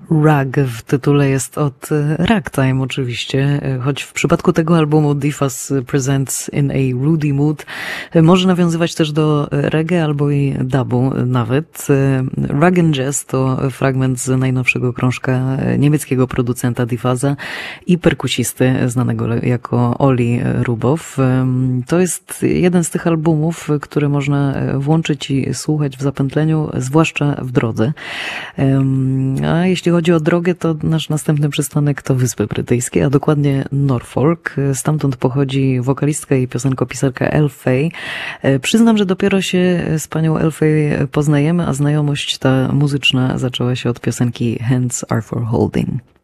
Rag w tytule jest od Ragtime oczywiście, choć w przypadku tego albumu Diffas Presents in a Rudy Mood może nawiązywać też do reggae albo i dubu nawet. Rag and Jazz to fragment z najnowszego krążka niemieckiego producenta Diffasa i perkusisty znanego jako Oli Rubow. To jest jeden z tych albumów, które można włączyć i słuchać w zapętleniu, zwłaszcza w drodze. A jeśli chodzi o drogę, to nasz następny przystanek to Wyspy Brytyjskie, a dokładnie Norfolk. Stamtąd pochodzi wokalistka i piosenkopisarka Elle Faye. Przyznam, że dopiero się z panią Elle Faye poznajemy, a znajomość ta muzyczna zaczęła się od piosenki Hands Are For Holding.